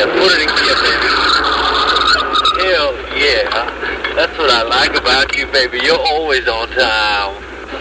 Yeah, put it in gear, baby. Hell yeah. That's what I like about you, baby. You're always on time.